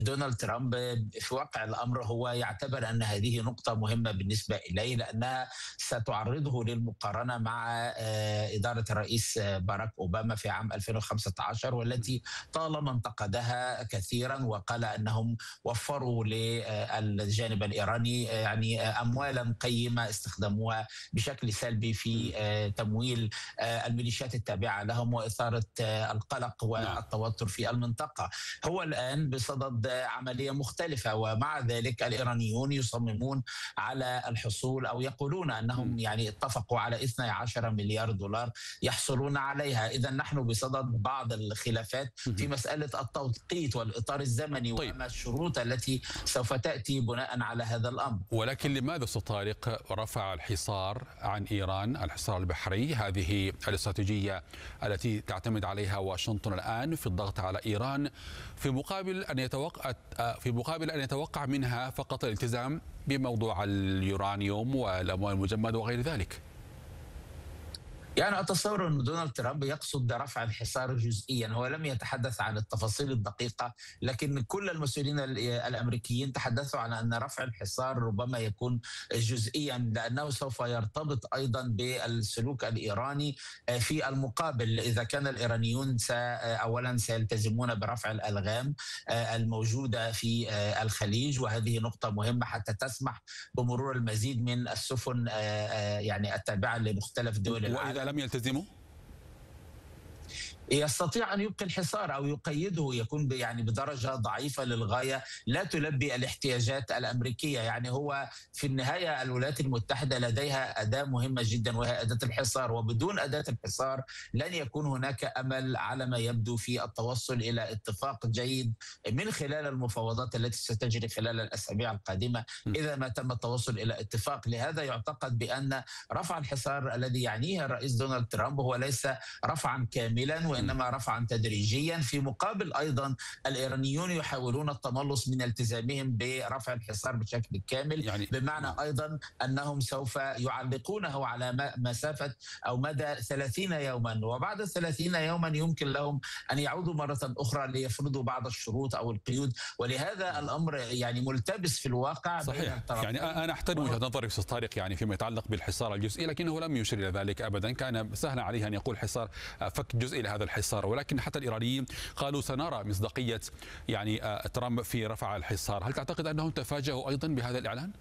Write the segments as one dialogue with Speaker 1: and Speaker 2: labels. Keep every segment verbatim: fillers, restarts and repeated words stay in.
Speaker 1: دونالد ترامب في واقع الامر هو يعتبر ان هذه نقطه مهمه بالنسبه اليه، لانها ستعرضه للمقارنه مع آه، اداره الرئيس آه، باراك اوباما في عام ألفين وخمسة عشر، والتي طالما انتقدها كثيرا وقال انهم وفروا للجانب الايراني آه، يعني آه، اموالا قيمه استخدموها بشكل سلبي في آه، تمويل آه، الميليشيات التابعه لهم واثاره آه، القلق
Speaker 2: نعم.
Speaker 1: والتوتر في المنطقه. هو الآن بصدد عملية مختلفة، ومع ذلك الإيرانيون يصممون على الحصول أو يقولون
Speaker 2: مم.
Speaker 1: أنهم يعني اتفقوا على اثني عشر مليار دولار يحصلون عليها. إذا نحن بصدد بعض الخلافات في
Speaker 2: مم.
Speaker 1: مسألة التوقيت والإطار الزمني
Speaker 2: طيب،
Speaker 1: وما الشروط التي سوف تأتي بناء على هذا الأمر.
Speaker 2: ولكن لماذا أستاذ طارق رفع الحصار عن إيران، الحصار البحري، هذه الاستراتيجية التي تعتمد عليها واشنطن الآن في الضغط على إيران، في مقابل أن يتوقع في مقابل أن يتوقع منها فقط الالتزام بموضوع اليورانيوم والأموال المجمدة وغير ذلك؟
Speaker 1: يعني أتصور أن دونالد ترامب يقصد رفع الحصار جزئيا، هو لم يتحدث عن التفاصيل الدقيقة، لكن كل المسؤولين الأمريكيين تحدثوا عن أن رفع الحصار ربما يكون جزئيا، لأنه سوف يرتبط أيضا بالسلوك الإيراني في المقابل. إذا كان الإيرانيون أولا سيلتزمون برفع الألغام الموجودة في الخليج، وهذه نقطة مهمة حتى تسمح بمرور المزيد من السفن يعني التابعة لمختلف دول العالم.
Speaker 2: وإذا لم يلتزموا
Speaker 1: يستطيع أن يبقي الحصار أو يقيده، يكون يعني بدرجة ضعيفة للغاية لا تلبي الاحتياجات الأمريكية. يعني هو في النهاية الولايات المتحدة لديها أداة مهمة جدا وهي أداة الحصار، وبدون أداة الحصار لن يكون هناك أمل على ما يبدو في التوصل إلى اتفاق جيد من خلال المفاوضات التي ستجري خلال الأسابيع القادمة إذا ما تم التوصل إلى اتفاق. لهذا يعتقد بأن رفع الحصار الذي يعنيه الرئيس دونالد ترامب هو ليس رفعا كاملا وإنما رفعا تدريجيا. في مقابل أيضا الإيرانيون يحاولون التملص من التزامهم برفع الحصار بشكل كامل،
Speaker 2: يعني
Speaker 1: بمعنى أيضا أنهم سوف يعلقونه على مسافة أو مدى ثلاثين يوما، وبعد ثلاثين يوما يمكن لهم أن يعودوا مرة أخرى ليفرضوا بعض الشروط أو القيود. ولهذا الأمر يعني ملتبس في الواقع.
Speaker 2: صحيح. يعني أنا أحترم وجهة نظرك أستاذ طارق يعني فيما يتعلق بالحصار الجزئي، لكنه لم يشير إلى ذلك أبدا، كان سهلا عليه أن يقول حصار فك جزئي لهذا الحصار، ولكن حتى الإيرانيين قالوا سنرى مصداقية يعني ترامب في رفع الحصار. هل تعتقد أنهم تفاجؤوا أيضا بهذا الإعلان؟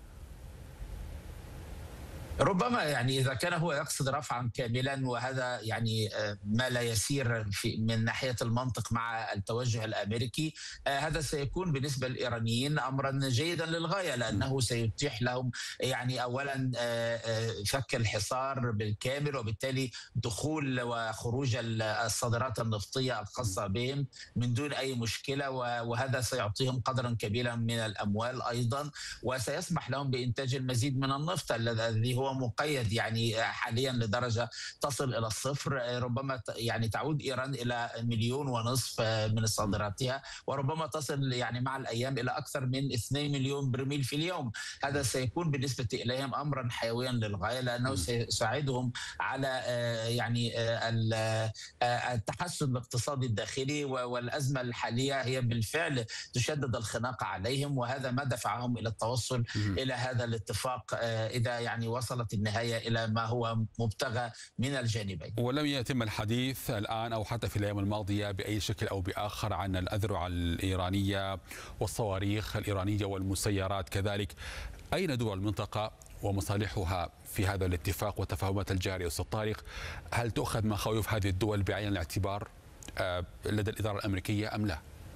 Speaker 1: ربما يعني إذا كان هو يقصد رفعا كاملا، وهذا يعني ما لا يسير في من ناحية المنطق مع التوجه الأمريكي، هذا سيكون بالنسبة للإيرانيين أمرا جيدا للغاية، لأنه سيتيح لهم يعني أولا فك الحصار بالكامل، وبالتالي دخول وخروج الصادرات النفطية الخاصة بهم من دون أي مشكلة، وهذا سيعطيهم قدرا كبيرا من الأموال أيضا، وسيسمح لهم بإنتاج المزيد من النفط الذي هو مقيد يعني حاليا لدرجة تصل إلى الصفر. ربما يعني تعود إيران إلى مليون ونصف من صادراتها، وربما تصل يعني مع الأيام إلى أكثر من اثنين مليون برميل في اليوم. هذا سيكون بالنسبة إليهم أمرا حيويا للغاية، لأنه سيساعدهم على يعني التحسن الاقتصادي الداخلي، والأزمة الحالية هي بالفعل تشدد الخناق عليهم، وهذا ما دفعهم إلى التوصل إلى هذا الاتفاق إذا يعني وصلت النهاية إلى ما هو مبتغى من الجانبين.
Speaker 2: ولم يتم الحديث الآن أو حتى في الأيام الماضية بأي شكل أو بآخر عن الأذرع الإيرانية والصواريخ الإيرانية والمسيرات كذلك. أين دول المنطقة ومصالحها في هذا الاتفاق والتفاهمات الجارية أستاذ طارق؟ هل تؤخذ مخاوف هذه الدول بعين الاعتبار لدى الإدارة الأمريكية أم لا؟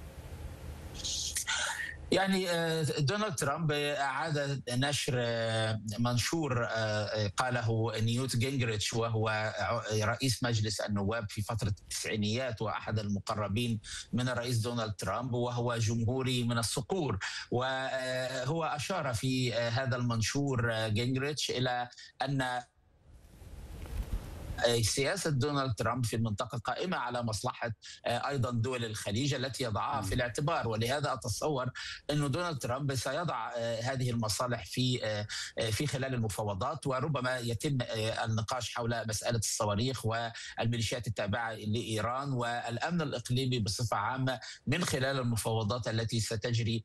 Speaker 1: يعني دونالد ترامب أعاد نشر منشور قاله نيوت جينغريتش، وهو رئيس مجلس النواب في فترة التسعينيات وأحد المقربين من الرئيس دونالد ترامب، وهو جمهوري من الصقور. وهو أشار في هذا المنشور جينغريتش إلى أن سياسة دونالد ترامب في المنطقة قائمة على مصلحة أيضا دول الخليج التي يضعها في الاعتبار، ولهذا أتصور أن دونالد ترامب سيضع هذه المصالح في في خلال المفاوضات، وربما يتم النقاش حول مسألة الصواريخ والميليشيات التابعة لإيران والأمن الإقليمي بصفة عامة من خلال المفاوضات التي ستجري